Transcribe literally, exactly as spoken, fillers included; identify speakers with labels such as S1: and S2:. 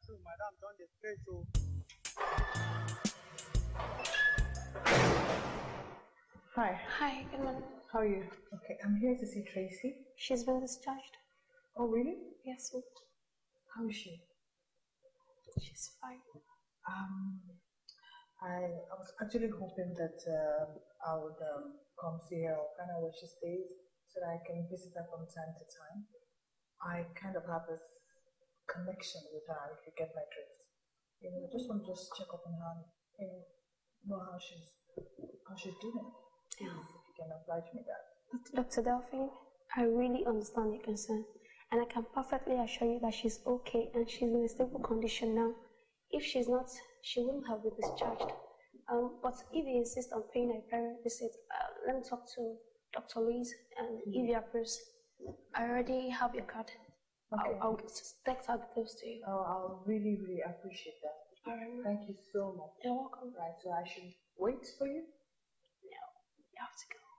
S1: true, madam, don't display so.
S2: Hi.
S3: Hi, good morning.
S2: How are you? Okay, I'm here to see Tracy.
S3: She's been discharged.
S2: Oh, really?
S3: Yes,
S2: How is she?
S3: she's fine.
S2: Um, I, I was actually hoping that uh, I would um, come see her or find out where she stays so that I can visit her from time to time. I kind of have this connection with her, if you get my drift. You know, I just want to just check up on her and know how she's how she's doing. Please, if you can oblige me that.
S3: Doctor Delphine, I really understand your concern, and I can perfectly assure you that she's okay and she's in a stable condition now. If she's not, she wouldn't have been discharged. Um, but if you insist on paying a parent visit, uh, let me talk to Doctor Louise, and mm-hmm. if you approve, I already have your card. Okay. I'll, I'll text out details to you.
S2: Oh, I'll really, really appreciate that.
S3: All right.
S2: Thank you so much.
S3: You're welcome.
S2: Right, so I should wait for you?
S3: No, you have to go.